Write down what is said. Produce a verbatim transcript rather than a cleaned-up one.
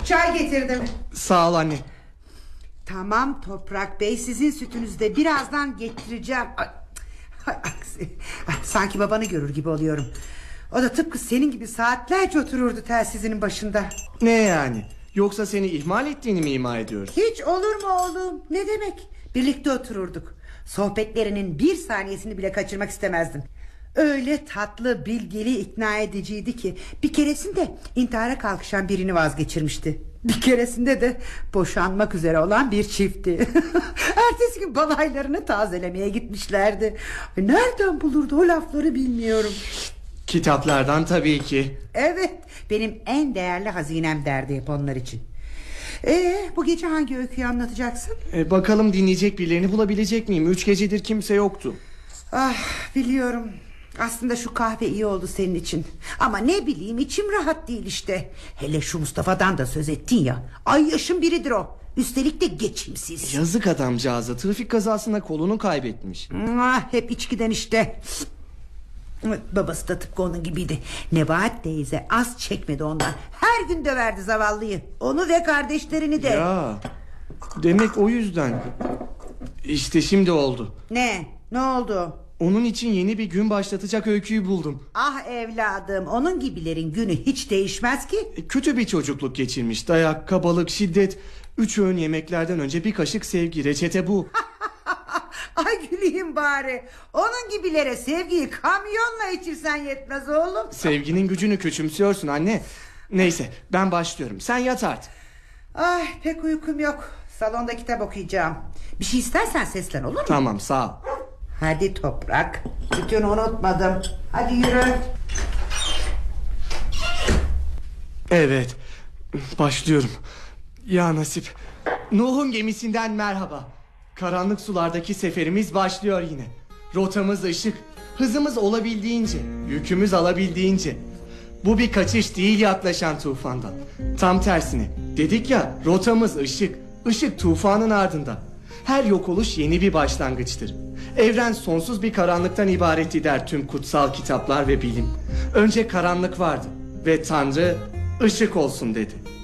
Çay getirdim. Sağ ol anne. Tamam Toprak Bey, sizin sütünüzü de birazdan getireceğim. Ay, ay, aksi. Ay, sanki babanı görür gibi oluyorum. O da tıpkı senin gibi saatlerce otururdu telsizinin başında. Ne yani? Yoksa seni ihmal ettiğini mi ima ediyoruz? Hiç olur mu oğlum? Ne demek? Birlikte otururduk. Sohbetlerinin bir saniyesini bile kaçırmak istemezdim. Öyle tatlı, bilgili, ikna ediciydi ki bir keresinde intihara kalkışan birini vazgeçirmişti. Bir keresinde de boşanmak üzere olan bir çiftti. Ertesi gün balaylarını tazelemeye gitmişlerdi. Nereden bulurdu o lafları bilmiyorum. Kitaplardan tabii ki. Evet, benim en değerli hazinem derdi hep onlar için. Ee, bu gece hangi öyküyü anlatacaksın? Ee, bakalım dinleyecek birilerini bulabilecek miyim? Üç gecedir kimse yoktu. Ah, biliyorum. Aslında şu kahve iyi oldu senin için. Ama ne bileyim, içim rahat değil işte. Hele şu Mustafa'dan da söz ettin ya. Ay yaşın biridir o. Üstelik de geçimsiz. Yazık adamcağıza, trafik kazasında kolunu kaybetmiş. Ah, hep içkiden işte. Babası da tıpkı onun gibiydi. Nebahat teyze az çekmedi ondan. Her gün döverdi zavallıyı. Onu ve kardeşlerini de. Ya, demek o yüzden. İşte şimdi oldu. Ne? Ne oldu? Onun için yeni bir gün başlatacak öyküyü buldum. Ah evladım, onun gibilerin günü hiç değişmez ki. Kötü bir çocukluk geçirmiş. Dayak, kabalık, şiddet. Üç öğün yemeklerden önce bir kaşık sevgi. Reçete bu. Ay güleyim bari. Onun gibilere sevgiyi kamyonla içirsen yetmez oğlum. Sevginin gücünü küçümsüyorsun anne. Neyse, ben başlıyorum. Sen yat artık. Ay pek uykum yok. Salonda kitap okuyacağım. Bir şey istersen seslen, olur mu? Tamam, sağ ol. Hadi Toprak. Sütünü unutmadım. Hadi yürü. Evet, başlıyorum. Ya nasip. Nuh'un gemisinden merhaba. Karanlık sulardaki seferimiz başlıyor yine. Rotamız ışık. Hızımız olabildiğince, yükümüz alabildiğince. Bu bir kaçış değil yaklaşan tufandan. Tam tersine. Dedik ya, rotamız ışık. Işık tufanın ardında. Her yok oluş yeni bir başlangıçtır. Evren sonsuz bir karanlıktan ibaretti der tüm kutsal kitaplar ve bilim. Önce karanlık vardı ve Tanrı ışık olsun dedi.